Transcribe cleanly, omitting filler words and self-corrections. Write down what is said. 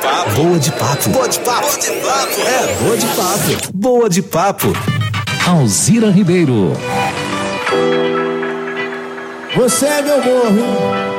papo. Boa de papo. Boa de papo. Boa de papo. É, boa de papo. Boa de papo. Alzira Ribeiro. Você é meu morro,